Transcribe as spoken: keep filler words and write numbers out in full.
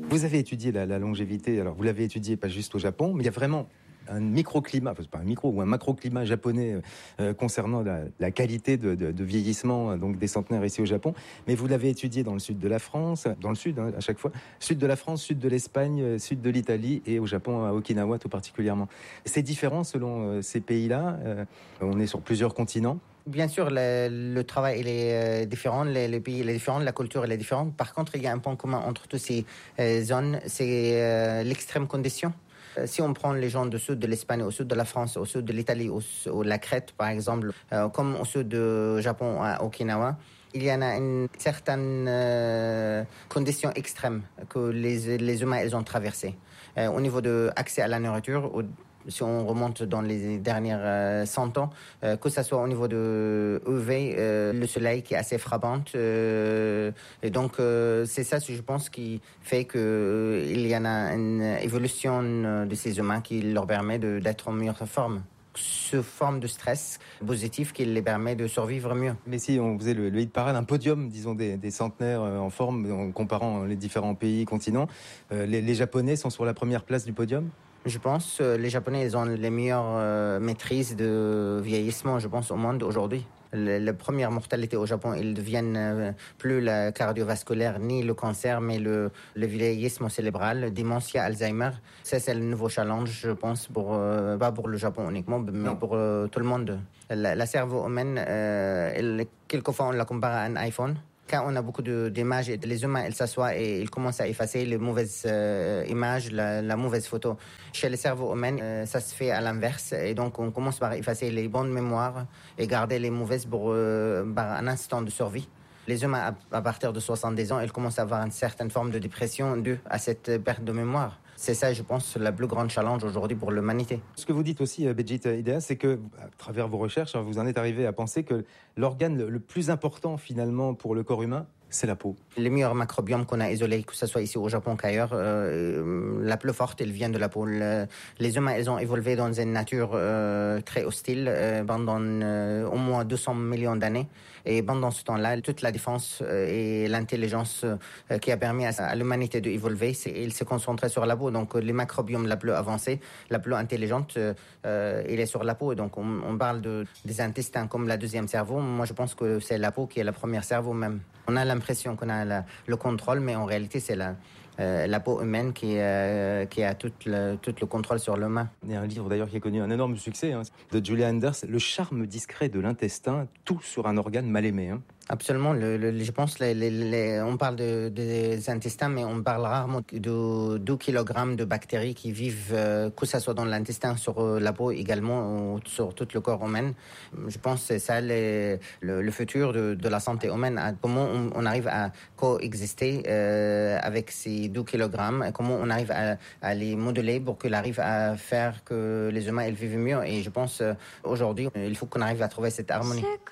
Vous avez étudié la, la longévité, alors vous l'avez étudié pas juste au Japon, mais il y a vraiment un microclimat, enfin c'est pas un micro ou un macroclimat japonais euh, concernant la, la qualité de, de, de vieillissement euh, donc des centenaires ici au Japon. Mais vous l'avez étudié dans le sud de la France, dans le sud hein, à chaque fois, sud de la France, sud de l'Espagne, euh, sud de l'Italie et au Japon à Okinawa tout particulièrement. C'est différent selon euh, ces pays-là. Euh, on est sur plusieurs continents. Bien sûr, le, le travail il est euh, différent, le, le pays il est différent, la culture elle est différente. Par contre, il y a un point commun entre toutes ces euh, zones, c'est euh, l'extrême condition. Euh, si on prend les gens du sud de l'Espagne, au sud de la France, au sud de l'Italie, au, au la Crète par exemple, euh, comme au sud du Japon, à Okinawa, il y en a une certaine euh, condition extrême que les, les humains ils ont traversées. Euh, au niveau de accès à la nourriture, au, si on remonte dans les dernières euh, cent ans, euh, que ce soit au niveau de U V, euh, le soleil qui est assez frappant. Euh, et donc, euh, c'est ça, je pense, qui fait qu'il euh, y en a une évolution de ces humains qui leur permet de, d'être en meilleure forme. Ce forme de stress positif qui les permet de survivre mieux. Mais si on faisait le, le hit parade, un podium, disons, des, des centenaires en forme, en comparant les différents pays, continents, euh, les, les Japonais sont sur la première place du podium ? Je pense que les Japonais ils ont les meilleures euh, maîtrises de vieillissement, je pense, au monde aujourd'hui. Le, la première mortalité au Japon, ils deviennent euh, plus la cardiovasculaire ni le cancer, mais le, le vieillissement cérébral, démentia, Alzheimer. Ça, c'est le nouveau challenge, je pense, pour, euh, pas pour le Japon uniquement, mais non. pour euh, tout le monde. La, la cerveau humaine, euh, elle, quelquefois, on la compare à un iPhone. Quand on a beaucoup de, d'images, les humains, ils s'assoient et ils commencent à effacer les mauvaises euh, images, la, la mauvaise photo. Chez le cerveau humain, euh, ça se fait à l'inverse. Et donc, on commence par effacer les bonnes mémoires et garder les mauvaises pour euh, par un instant de survie. Les humains, à, à partir de soixante-dix ans, ils commencent à avoir une certaine forme de dépression due à cette perte de mémoire. C'est ça, je pense, le plus grand challenge aujourd'hui pour l'humanité. Ce que vous dites aussi, Béjit Idéa, c'est que, à travers vos recherches, vous en êtes arrivé à penser que l'organe le plus important, finalement, pour le corps humain, c'est la peau. Les meilleurs macrobiomes qu'on a isolés, que ce soit ici au Japon qu'ailleurs, euh, la plus forte, elle vient de la peau. Le, les humains, ils ont évolué dans une nature euh, très hostile euh, pendant euh, au moins deux cents millions d'années. Et pendant ce temps-là, toute la défense euh, et l'intelligence euh, qui a permis à, à l'humanité d'évoluer, c'est, il s'est concentré sur la peau. Donc, les macrobiomes la plus avancée, la plus intelligente, euh, il est sur la peau. Et donc, on, on parle de, des intestins comme la deuxième cerveau. Moi, je pense que c'est la peau qui est la première cerveau même. On a l'impression qu'on a la, le contrôle, mais en réalité, c'est la, euh, la peau humaine qui, euh, qui a tout le, tout le contrôle sur l'humain. Il y a un livre d'ailleurs qui a connu un énorme succès hein, de Julia Anders, Le charme discret de l'intestin, tout sur un organe mal aimé. Hein. Absolument. Le, le, je pense les, les, les, on parle de, des intestins, mais on parle rarement de deux kilogrammes de bactéries qui vivent, euh, que ce soit dans l'intestin, sur euh, la peau également, ou sur tout le corps humain. Je pense que c'est ça les, le, le futur de, de la santé humaine. Comment on, on arrive à coexister euh, avec ces deux kilogrammes, comment on arrive à, à les moduler pour qu'ils arrivent à faire que les humains ils vivent mieux. Et je pense euh, aujourd'hui, il faut qu'on arrive à trouver cette harmonie.